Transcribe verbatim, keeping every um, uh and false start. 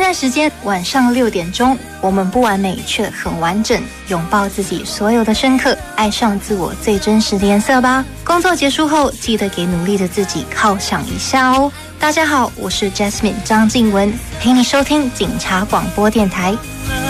段时间晚上六点钟，我们不完美却很完整，拥抱自己所有的深刻，爱上自我最真实的颜色吧。工作结束后，记得给努力的自己犒赏一下哦。大家好，我是 Jasmine 张静雯，陪你收听警察广播电台。